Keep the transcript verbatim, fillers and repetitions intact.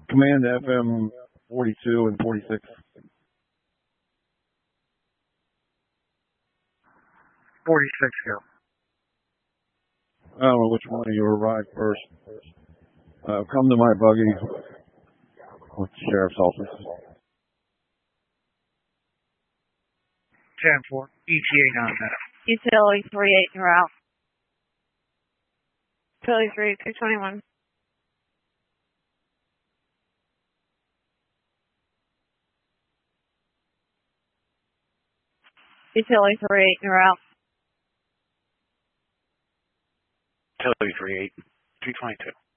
Command F M forty-two and forty-six. forty-six, go. I don't know which one of you arrived first. Uh, come to my buggy with the sheriff's office. ten four, E T A non-medical. Utility three eight, you're out. Utility three, two twenty-one. Utility three eight, you're out. Utility three eight, two twenty-two.